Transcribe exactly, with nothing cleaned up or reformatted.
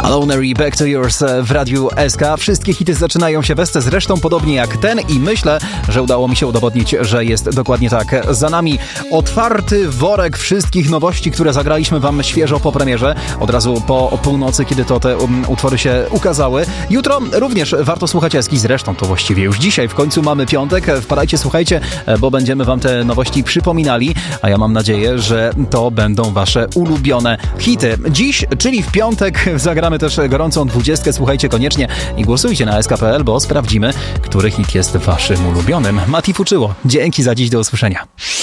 Alone i Back to Yours w Radiu S K. Wszystkie hity zaczynają się we zresztą podobnie jak ten i myślę, że udało mi się udowodnić, że jest dokładnie tak. Za nami otwarty worek wszystkich nowości, które zagraliśmy wam świeżo po premierze, od razu po północy, kiedy to te um, utwory się ukazały. Jutro również warto słuchać Eski, zresztą to właściwie już dzisiaj, w końcu mamy piątek. Wpadajcie, słuchajcie, bo będziemy wam te nowości przypominali, a ja mam nadzieję, że to będą wasze ulubione hity. Dziś, czyli w piątek, zagramy też gorącą dwudziestkę. Słuchajcie koniecznie i głosujcie na S K kropka P L, bo sprawdzimy, który hit jest waszym ulubionym. Mati Fuczyło, dzięki za dziś, do usłyszenia.